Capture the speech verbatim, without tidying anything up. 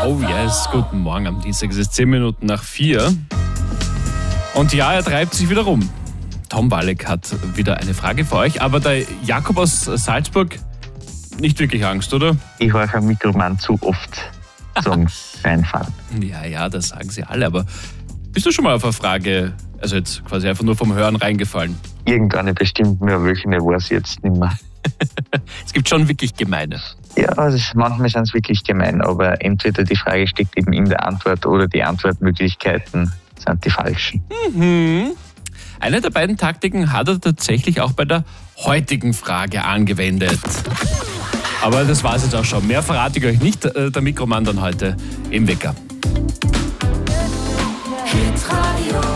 Oh yes, guten Morgen am Dienstag. Es ist zehn Minuten nach vier. Und ja, er treibt sich wieder rum. Tom Walek hat wieder eine Frage für euch, aber der Jakob aus Salzburg nicht wirklich Angst, oder? Ich höre am Mikroman zu oft zum Reinfahren. Ja, ja, das sagen sie alle, aber bist du schon mal auf eine Frage, also jetzt quasi einfach nur vom Hören reingefallen? Irgendeine bestimmt mehr, welche weiß ich jetzt nicht mehr. Es gibt schon wirklich gemeine. Ja, also manchmal sind es wirklich gemein, aber entweder die Frage steckt eben in der Antwort oder die Antwortmöglichkeiten sind die falschen. Mhm. Eine der beiden Taktiken hat er tatsächlich auch bei der heutigen Frage angewendet. Aber das war es jetzt auch schon. Mehr verrate ich euch nicht. Der Mikroman dann heute im Wecker. Hit Radio.